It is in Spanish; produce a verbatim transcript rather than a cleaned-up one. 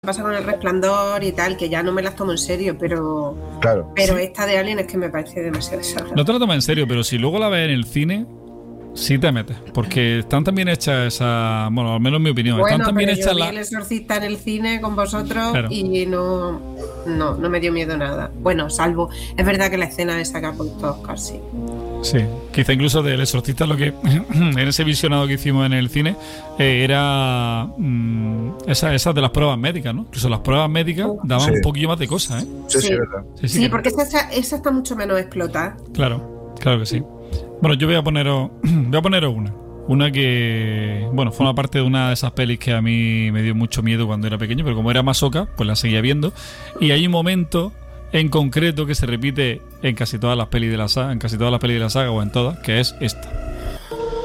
pasa con El Resplandor y tal, que ya no me las tomo en serio, pero claro, pero sí. esta de Alien es que me parece demasiado exagerada. No te la tomas en serio, pero si luego la ves en el cine, sí te metes. Porque están también hechas esas... Bueno, al menos en mi opinión. Bueno, están también pero hechas yo vi las... El Exorcista en el cine con vosotros, claro. Y no, no, no me dio miedo nada. Bueno, salvo... Es verdad que la escena esa que ha puesto Oscar, sí. Sí, quizá incluso del Exorcista lo que en ese visionado que hicimos en el cine eh, era mmm, esas esa de las pruebas médicas, ¿no? Incluso las pruebas médicas daban sí. un poquillo más de cosas, ¿eh? Sí, sí, sí, verdad. Sí, sí, sí porque esa, esa está mucho menos explotada. Claro, claro que sí. Bueno, yo voy a poneros voy a poneros una. Una que, bueno, forma parte de una de esas pelis que a mí me dio mucho miedo cuando era pequeño, pero como era masoca, pues la seguía viendo. Y hay un momento en concreto que se repite en casi todas las pelis de la saga, en casi todas las pelis de la saga o en todas, que es esta.